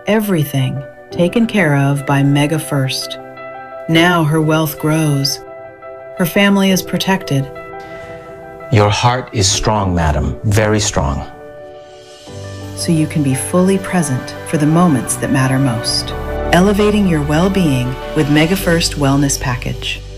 Everything taken care of by Mega First. Now her wealth grows. Her family is protected. Your heart is strong, madam, very strong. So you can be fully present for the moments that matter most. Elevating your well-being with Mega First Wellness Package.